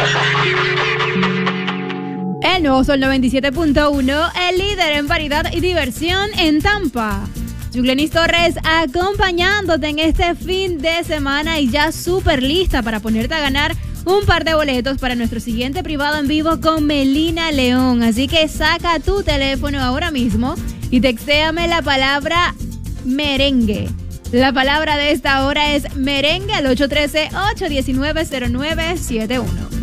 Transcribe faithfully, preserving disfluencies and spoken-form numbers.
El Nuevo Sol noventa y siete punto uno, el líder en variedad y diversión en Tampa. Yuglenis Torres acompañándote en este fin de semana y ya súper lista para ponerte a ganar un par de boletos para nuestro siguiente privado en vivo con Melina León. Así que saca tu teléfono ahora mismo y textéame la palabra merengue. La palabra de esta hora es merengue al ocho uno tres, ocho uno nueve, cero nueve siete uno.